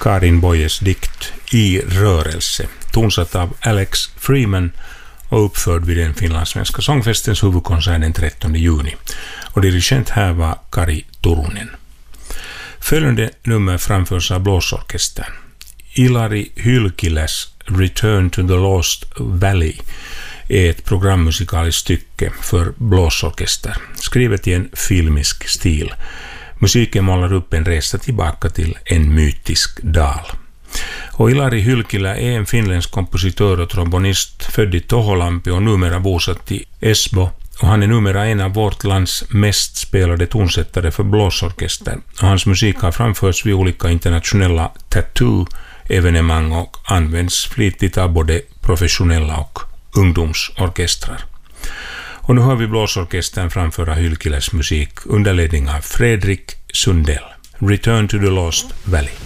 Karin Boyes dikt I rörelse, tonsatt av Alex Freeman och uppförd vid den finlandssvenska sångfestens huvudkonsert den 13 juni. Och dirigent här var Kari Turunen. Följande nummer framförs av blåsorkestern. Ilari Hylkiläs Return to the Lost Valley är ett programmusikaliskt stycke för blåsorkester, skrivet i en filmisk stil. Musiken målar upp en resa tillbaka till en mytisk dal. Och Ilari Hylkilä är en finländsk kompositör och trombonist född i Toholampi och numera bosatt i Esbo. Och han är numera en av vårt lands mest spelade tonsättare för blåsorkester. Och hans musik har framförts vid olika internationella tattoo-evenemang och används flitigt av både professionella och ungdomsorkestrar. Och nu hör vi blåsorkestern framföra Hylkiläs musik under ledning av Fredrik Sundell. Return to the Lost Valley.